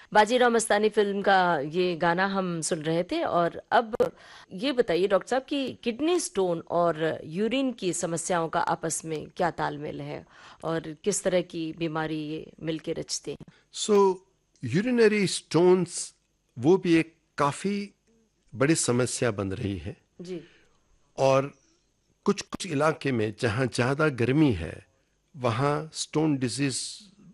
Bajirao Mastani film का ये गाना हम सुन रहे थे। और अब ये बताइए डॉक्टर साहब कि किडनी स्टोन और यूरिन की समस्याओं का आपस में क्या तालमेल है और किस तरह की बीमारी ये मिलके रचते हैं? सो यूरिनरी स्टोन्स वो भी एक काफ़ी बड़ी समस्या बन रही है। जी। और कुछ कुछ इलाके में जहाँ ज़्यादा गर्मी है वहाँ स्टोन डिजीज़